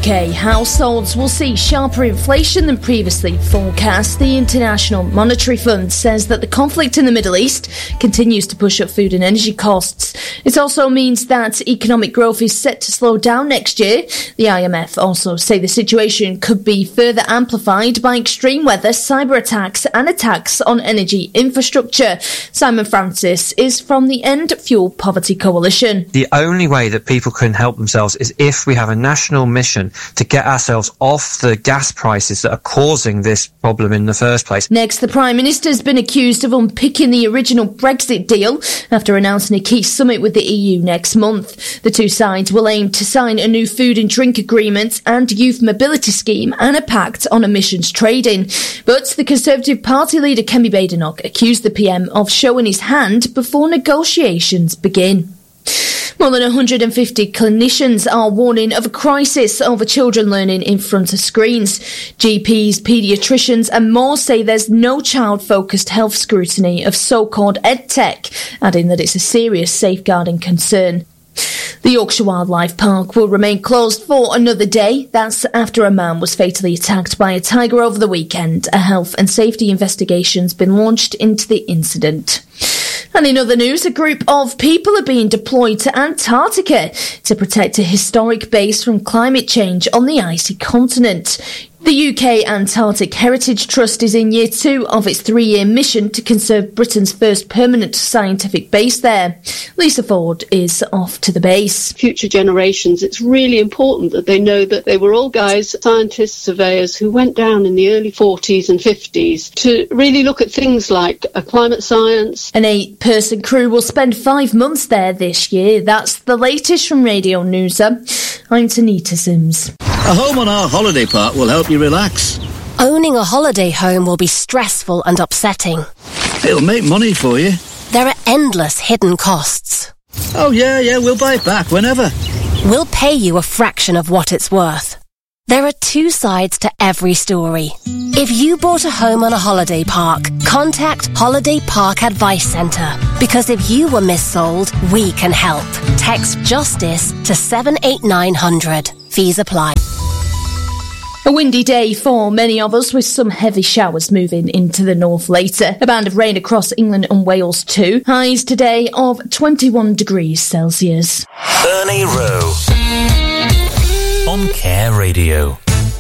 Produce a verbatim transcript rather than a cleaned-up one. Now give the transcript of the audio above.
K, households will see sharper inflation than previously forecast. The International Monetary Fund says that the conflict in the Middle East continues to push up food and energy costs. It also means that economic growth is set to slow down next year. The I M F also say the situation could be further amplified by extreme weather, cyber attacks and attacks on energy infrastructure. Simon Francis is from the End Fuel Poverty Coalition. The only way that people can help themselves is if we have a national mission to get ourselves off the gas prices that are causing this problem in the first place. Next, the Prime Minister has been accused of unpicking the original Brexit deal after announcing a key summit with the E U next month. The two sides will aim to sign a new food and drink agreement and youth mobility scheme and a pact on emissions trading. But the Conservative Party leader Kemi Badenoch accused the P M of showing his hand before negotiations begin. More than one hundred fifty clinicians are warning of a crisis over children learning in front of screens. G Ps, paediatricians and more say there's no child-focused health scrutiny of so-called EdTech, adding that it's a serious safeguarding concern. The Yorkshire Wildlife Park will remain closed for another day. That's after a man was fatally attacked by a tiger over the weekend. A health and safety investigation's been launched into the incident. And in other news, a group of people are being deployed to Antarctica to protect a historic base from climate change on the icy continent. The U K Antarctic Heritage Trust is in year two of its three-year mission to conserve Britain's first permanent scientific base there. Lisa Ford is off to the base. Future generations, it's really important that they know that they were all guys, scientists, surveyors, who went down in the early forties and fifties to really look at things like uh, climate science. An eight-person crew will spend five months there this year. That's the latest from Radio Noosa. I'm Tanita Sims. A home on our holiday park will help you relax. Owning a holiday home will be stressful and upsetting. It'll make money for you. There are endless hidden costs. Oh, yeah, yeah, we'll buy it back whenever. We'll pay you a fraction of what it's worth. There are two sides to every story. If you bought a home on a holiday park, contact Holiday Park Advice Centre. Because if you were missold, we can help. Text JUSTICE to seven eight nine hundred. Fees apply. A windy day for many of us, with some heavy showers moving into the north later. A band of rain across England and Wales too. Highs today of twenty-one degrees Celsius. Bernie Rowe on Care Radio.